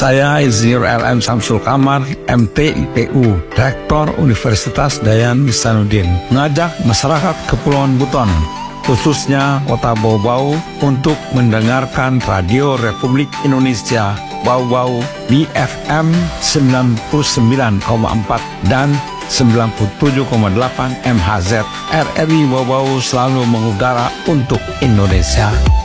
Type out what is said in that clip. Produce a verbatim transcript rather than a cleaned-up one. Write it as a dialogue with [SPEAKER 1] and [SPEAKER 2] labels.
[SPEAKER 1] Saya Insinyur L M Samsul Kamar, M T I P U, Rektor Universitas Dayan Ihsanuddin, mengajak masyarakat Kepulauan Buton, khususnya Kota Bau-Bau, untuk mendengarkan Radio Republik Indonesia Bau-Bau di F M sembilan puluh sembilan koma empat dan sembilan puluh tujuh koma delapan M H Z. R R I Bau-Bau selalu mengudara untuk Indonesia.